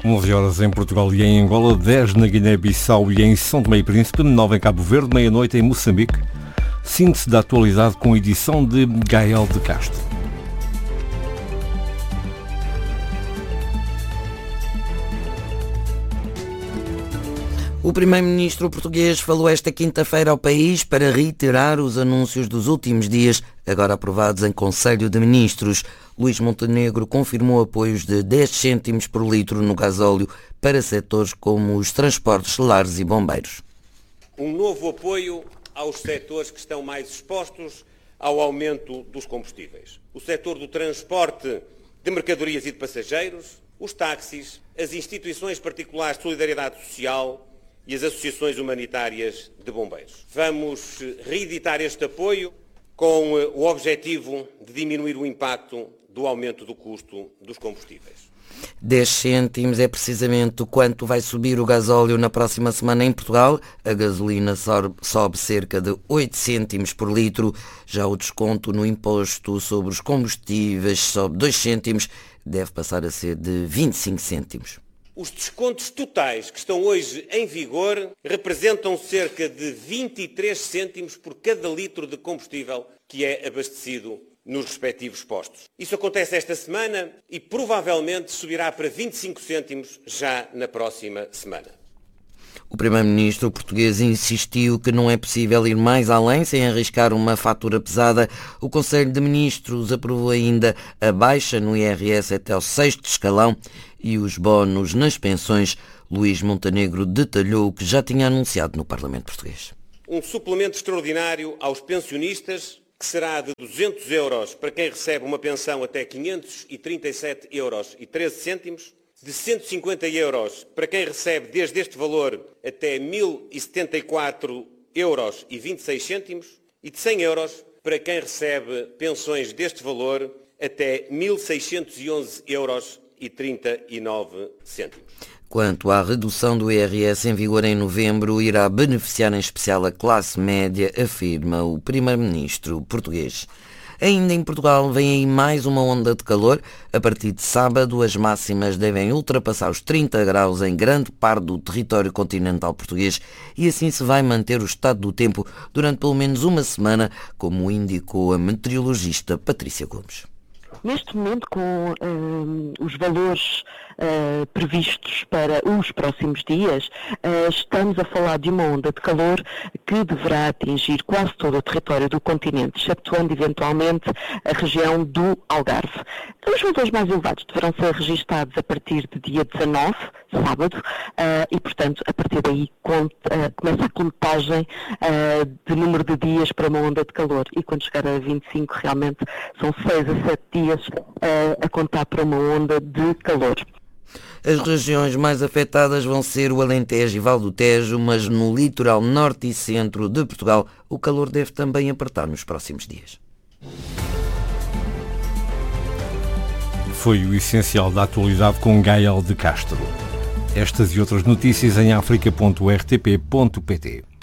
11 horas em Portugal e em Angola, 10 na Guiné-Bissau e em São Tomé e Príncipe, 9 em Cabo Verde, meia-noite em Moçambique. Síntese da atualidade com edição de Gael de Castro. O primeiro-ministro português falou esta quinta-feira ao país para reiterar os anúncios dos últimos dias, agora aprovados em Conselho de Ministros. Luís Montenegro confirmou apoios de 10 cêntimos por litro no gasóleo para setores como os transportes, lares e bombeiros. Um novo apoio aos setores que estão mais expostos ao aumento dos combustíveis. O setor do transporte de mercadorias e de passageiros, os táxis, as instituições particulares de solidariedade social e as associações humanitárias de bombeiros. Vamos reeditar este apoio com o objetivo de diminuir o impacto do aumento do custo dos combustíveis. 10 cêntimos é precisamente o quanto vai subir o gasóleo na próxima semana em Portugal. A gasolina sobe cerca de 8 cêntimos por litro. Já o desconto no imposto sobre os combustíveis sobe 2 cêntimos, deve passar a ser de 25 cêntimos. Os descontos totais que estão hoje em vigor representam cerca de 23 cêntimos por cada litro de combustível que é abastecido nos respectivos postos. Isso acontece esta semana e provavelmente subirá para 25 cêntimos já na próxima semana. O primeiro-ministro português insistiu que não é possível ir mais além sem arriscar uma fatura pesada. O Conselho de Ministros aprovou ainda a baixa no IRS até ao 6º escalão e os bónus nas pensões. Luís Montenegro detalhou o que já tinha anunciado no Parlamento português. Um suplemento extraordinário aos pensionistas, que será de 200 euros para quem recebe uma pensão até 537 euros e 13 cêntimos, de 150 euros para quem recebe desde este valor até 1.074 euros e 26 cêntimos e de 100 euros para quem recebe pensões deste valor até 1.611 euros e 39 cêntimos. Quanto à redução do IRS em vigor em novembro, irá beneficiar em especial a classe média, afirma o primeiro-ministro português. Ainda em Portugal vem aí mais uma onda de calor. A partir de sábado, as máximas devem ultrapassar os 30 graus em grande parte do território continental português e assim se vai manter o estado do tempo durante pelo menos uma semana, como indicou a meteorologista Patrícia Gomes. Neste momento, com os valores previstos para os próximos dias, estamos a falar de uma onda de calor que deverá atingir quase todo o território do continente, exceptuando eventualmente a região do Algarve. Os valores mais elevados deverão ser registados a partir de dia 19, sábado, e, portanto, a partir daí começa a contagem de número de dias para uma onda de calor. E quando chegar a 25, realmente são 6 a 7 dias a contar para uma onda de calor. As regiões mais afetadas vão ser o Alentejo e Val do Tejo, mas no litoral norte e centro de Portugal o calor deve também apertar nos próximos dias. Foi o essencial da atualidade com Gael de Castro. Estas e outras notícias em africa.rtp.pt.